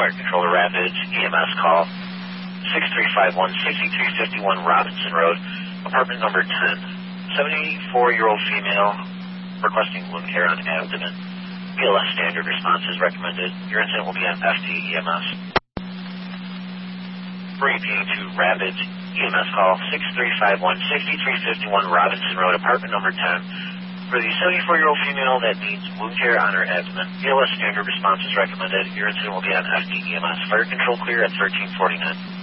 Fire Controller Rapids, EMS call 6351-6351 Robinson Road, apartment number 10. 74-year-old female requesting wound care on abdomen. BLS standard response is recommended. Your incident will be on FT-EMS. Repeating to Rapids, EMS call 6351-6351 Robinson Road, apartment number 10. For the 74-year-old female that needs wound care on her abdomen, BLS standard response is recommended. Your incident will be on FT-EMS. Fire control clear at 1349.